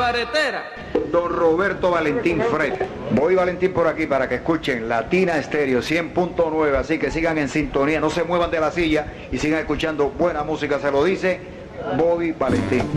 cabaretera. Don Roberto Valentín Fred. Voy Valentín por aquí para que escuchen Latina Estéreo 100.9, así que sigan en sintonía, no se muevan de la silla y sigan escuchando buena música, se lo dice Bobby Valentín.